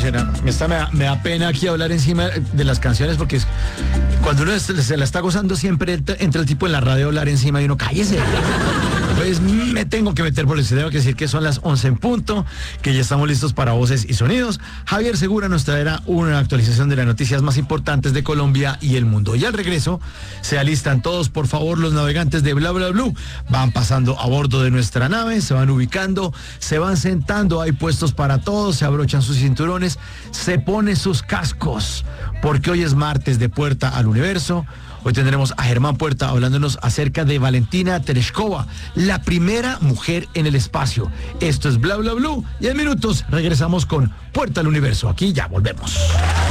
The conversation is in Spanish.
Lucena. Me da pena aquí hablar encima de las canciones porque cuando uno se la está gozando siempre entra el tipo en la radio a hablar encima y uno cállese. Pues me tengo que meter por eso. Tengo que decir que son las 11 en punto, que ya estamos listos para voces y sonidos. Javier Segura nos traerá una actualización de las noticias más importantes de Colombia y el mundo. Y al regreso, se alistan todos, por favor, los navegantes de Bla Bla Blue. Van pasando a bordo de nuestra nave, se van ubicando, se van sentando, hay puestos para todos, se abrochan sus cinturones, se ponen sus cascos, porque hoy es martes de Puerta al Universo. Hoy tendremos a Germán Puerta hablándonos acerca de Valentina Tereshkova, la primera mujer en el espacio. Esto es Bla Bla Blue y en minutos regresamos con Puerta al Universo. Aquí ya volvemos.